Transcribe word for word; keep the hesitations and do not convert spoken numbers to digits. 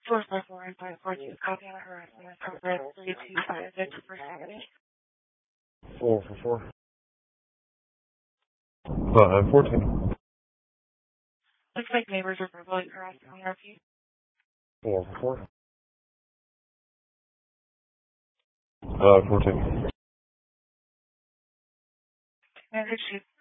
four five four and five four two, copy on harassment program three two five six for Saturday. four four four. Uh, fourteen. Looks like neighbors are verbally harassing the R P. four four four. Uh, fourteen. Manager Chief